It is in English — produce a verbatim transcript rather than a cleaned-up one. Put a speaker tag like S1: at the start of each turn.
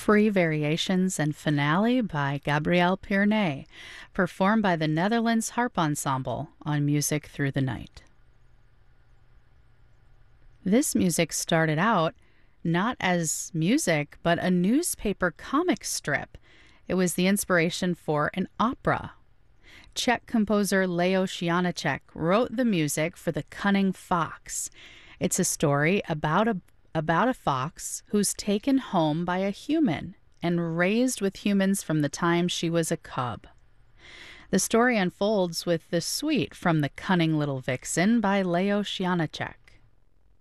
S1: Free Variations and Finale by Gabrielle Pierney, performed by the Netherlands Harp Ensemble on Music Through the Night. This music started out not as music, but a newspaper comic strip. It was the inspiration for an opera. Czech composer Leos Janáček wrote the music for The Cunning Fox. It's a story about a about a fox who's taken home by a human and raised with humans from the time she was a cub. The story unfolds with the suite from The Cunning Little Vixen by Leos Janáček.